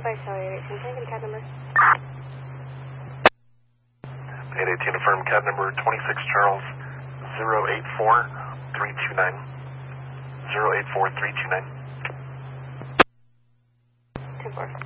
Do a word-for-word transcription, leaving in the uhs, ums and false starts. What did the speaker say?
By Charlie eight eighteen, can I get a cab number? eight eighteen, affirm cab number twenty-six Charles, zero eight four three two nine. zero eight four three two nine. ten four.